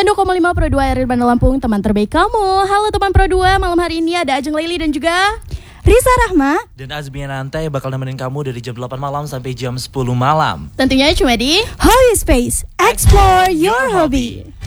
92,5 Pro 2 RRI Bandar Lampung, teman terbaik kamu. Halo teman Pro 2, malam hari ini ada Ajeng Laili dan juga Risa Rahma dan Azmian Nantai bakal nemenin kamu dari jam 8 malam sampai jam 10 malam. tentunya cuma di Holy Space, explore your hobby.